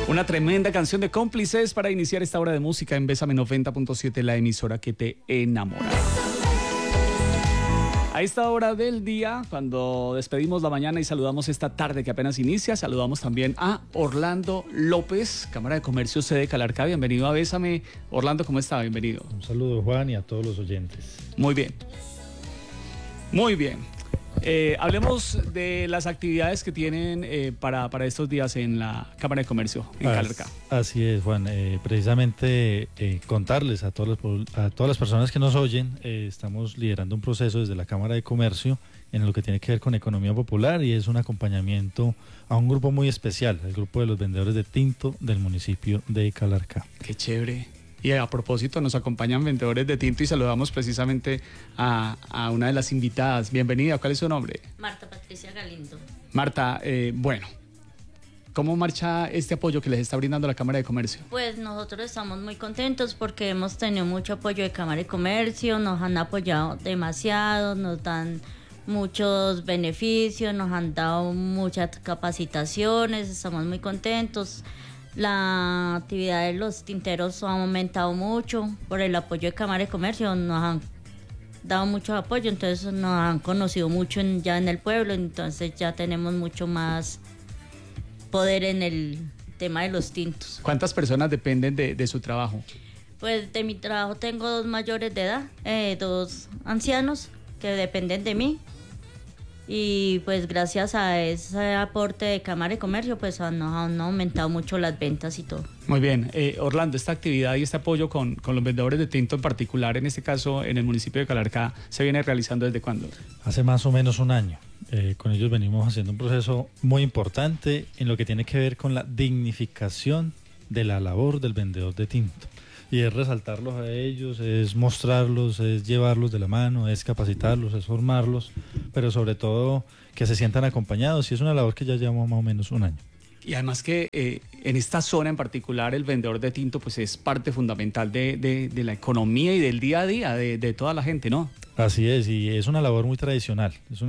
Una tremenda canción de Cómplices para iniciar esta hora de música en Bésame 90.7, la emisora que te enamora. A esta hora del día, cuando despedimos la mañana y saludamos esta tarde que apenas inicia, saludamos también a Orlando López, Cámara de Comercio sede Calarcá. Bienvenido a Bésame. Orlando, ¿cómo está? Bienvenido. Un saludo, Juan, y a todos los oyentes. Muy bien. Muy bien. Hablemos de las actividades que tienen para estos días en la Cámara de Comercio en Calarcá. Así es, Juan. Precisamente contarles a todas las personas que nos oyen, estamos liderando un proceso desde la Cámara de Comercio en lo que tiene que ver con economía popular, y es un acompañamiento a un grupo muy especial, el grupo de los vendedores de tinto del municipio de Calarcá. Qué chévere. Y a propósito, nos acompañan vendedores de tinto y saludamos precisamente a una de las invitadas. Bienvenida, ¿cuál es su nombre? Marta Patricia Galindo. Marta, bueno, ¿cómo marcha este apoyo que les está brindando la Cámara de Comercio? Pues nosotros estamos muy contentos porque hemos tenido mucho apoyo de Cámara de Comercio, nos han apoyado demasiado, nos dan muchos beneficios, nos han dado muchas capacitaciones, estamos muy contentos. La actividad de los tinteros ha aumentado mucho por el apoyo de Cámara de Comercio, nos han dado mucho apoyo, entonces nos han conocido mucho ya en el pueblo, entonces ya tenemos mucho más poder en el tema de los tintos. ¿Cuántas personas dependen de su trabajo? Pues de mi trabajo tengo 2 mayores de edad, 2 ancianos que dependen de mí. Y pues gracias a ese aporte de Cámara de Comercio pues nos han aumentado mucho las ventas y todo. Muy bien, Orlando, esta actividad y este apoyo con los vendedores de tinto en particular, en este caso en el municipio de Calarcá, ¿se viene realizando desde cuándo? Hace más o menos un año. Con ellos venimos haciendo un proceso muy importante en lo que tiene que ver con la dignificación de la labor del vendedor de tinto. Y es resaltarlos a ellos, es mostrarlos, es llevarlos de la mano, es capacitarlos, es formarlos, pero sobre todo que se sientan acompañados, y es una labor que ya llevamos más o menos un año. Y además que en esta zona en particular el vendedor de tinto pues es parte fundamental de la economía y del día a día de toda la gente, ¿no? Así es, y es una labor muy tradicional,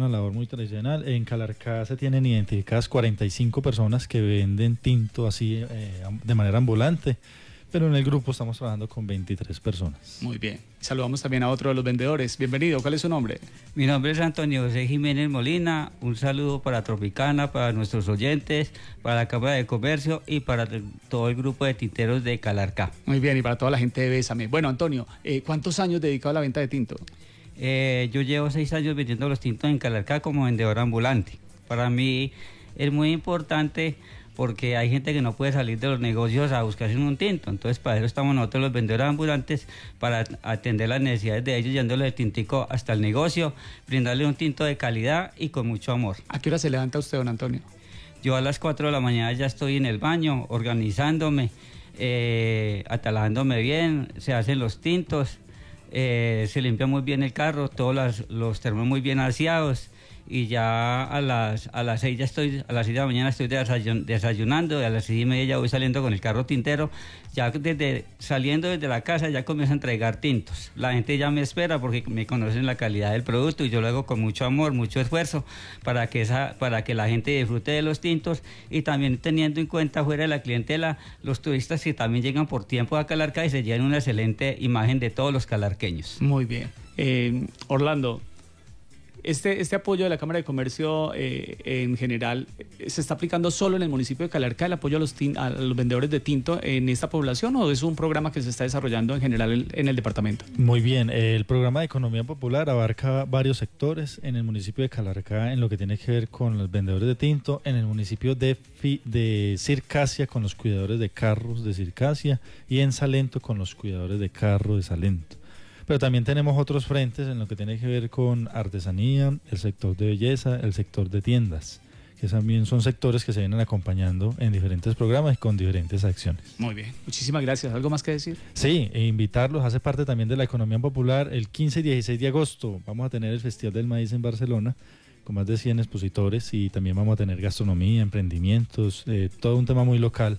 En Calarcá se tienen identificadas 45 personas que venden tinto así de manera ambulante, pero en el grupo estamos trabajando con 23 personas. Muy bien. Saludamos también a otro de los vendedores. Bienvenido, ¿cuál es su nombre? Mi nombre es Antonio José Jiménez Molina. Un saludo para Tropicana, para nuestros oyentes, para la Cámara de Comercio y para todo el grupo de tinteros de Calarcá. Muy bien, y para toda la gente de Bésame. Bueno, Antonio, ¿cuántos años dedicado a la venta de tinto? Yo llevo 6 años vendiendo los tintos en Calarcá como vendedor ambulante. Para mí es muy importante porque hay gente que no puede salir de los negocios a buscarse un tinto, entonces para eso estamos nosotros los vendedores ambulantes, para atender las necesidades de ellos, llevándoles el tintico hasta el negocio, brindarles un tinto de calidad y con mucho amor. ¿A qué hora se levanta usted, don Antonio? Yo a las 4 de la mañana ya estoy en el baño, organizándome, atalajándome bien, se hacen los tintos, se limpia muy bien el carro, todos los termos muy bien aseados, y ya a las 6 ya estoy, a las 6 de la mañana estoy desayunando, y a las 6:30 ya voy saliendo con el carro tintero. Ya saliendo desde la casa ya comienzo a entregar tintos. La gente ya me espera porque me conocen la calidad del producto, y yo lo hago con mucho amor, mucho esfuerzo para que la gente disfrute de los tintos, y también teniendo en cuenta fuera de la clientela los turistas que también llegan por tiempo a Calarcá y se llevan una excelente imagen de todos los calarqueños. Muy bien. Orlando, este apoyo de la Cámara de Comercio en general, ¿se está aplicando solo en el municipio de Calarcá, el apoyo a los vendedores de tinto en esta población, o es un programa que se está desarrollando en general en el departamento? Muy bien, el programa de economía popular abarca varios sectores en el municipio de Calarcá en lo que tiene que ver con los vendedores de tinto, en el municipio de Circasia con los cuidadores de carros de Circasia, y en Salento con los cuidadores de carro de Salento. Pero también tenemos otros frentes en lo que tiene que ver con artesanía, el sector de belleza, el sector de tiendas, que también son sectores que se vienen acompañando en diferentes programas y con diferentes acciones. Muy bien, muchísimas gracias. ¿Algo más que decir? Sí, invitarlos, hace parte también de la economía popular. El 15 y 16 de agosto vamos a tener el Festival del Maíz en Barcelona, con más de 100 expositores, y también vamos a tener gastronomía, emprendimientos, todo un tema muy local.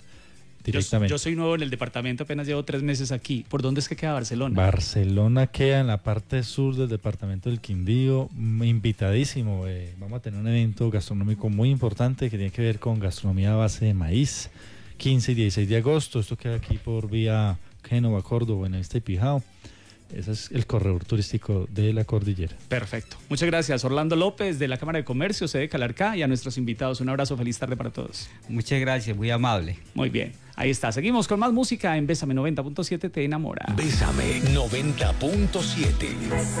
Yo soy nuevo en el departamento, apenas llevo 3 meses aquí. ¿Por dónde es que queda Barcelona? Barcelona queda en la parte sur del departamento del Quindío, invitadísimo. Vamos a tener un evento gastronómico muy importante que tiene que ver con gastronomía a base de maíz, 15 y 16 de agosto. Esto queda aquí por vía Génova, Córdoba, Buenavista y Pijao. Ese es el corredor turístico de la cordillera. Perfecto. Muchas gracias, Orlando López, de la Cámara de Comercio, sede Calarcá, y a nuestros invitados. Un abrazo, feliz tarde para todos. Muchas gracias, muy amable. Muy bien, ahí está. Seguimos con más música en Bésame 90.7 Te Enamora. Bésame 90.7.